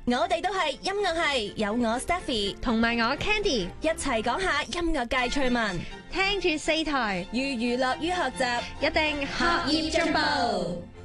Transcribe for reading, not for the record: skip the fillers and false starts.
我哋都係音樂系，有我 Stephy 同埋我 Candy 一齊講下音樂界趣聞， 聽住4台， 寓娛樂於學習， 一定學業進步。